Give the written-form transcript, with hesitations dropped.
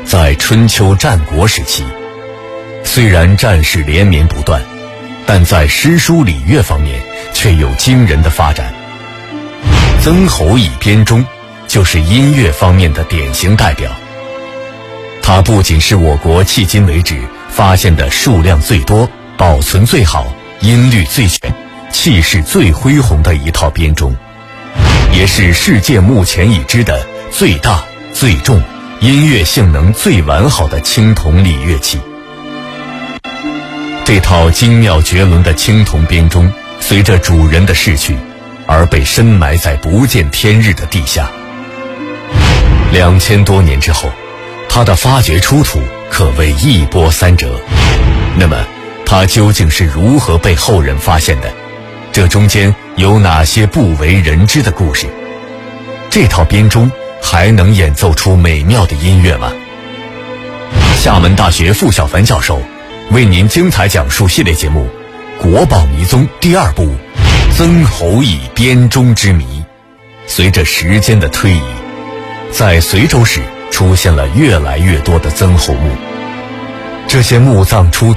在春秋战国时期，虽然战事连绵不断，但在诗书礼乐方面却有惊人的发展。曾侯乙编钟就是音乐方面的典型代表。它不仅是我国迄今为止发现的数量最多、保存最好、音律最全、气势最恢宏的一套编钟，也是世界目前已知的最大、最重、音乐性能最完好的青铜礼乐器。这套精妙绝伦的青铜编钟，随着主人的逝去，而被深埋在不见天日的地下。2000多年之后，它的发掘出土可谓一波三折。那么，它究竟是如何被后人发现的？这中间有哪些不为人知的故事？这套编钟还能演奏出美妙的音乐吗？厦门大学傅小凡教授为您精彩讲述系列节目《国宝迷踪》第2部《曾侯乙编钟之谜》。随着时间的推移，在随州市出现了越来越多的曾侯墓，这些墓葬出土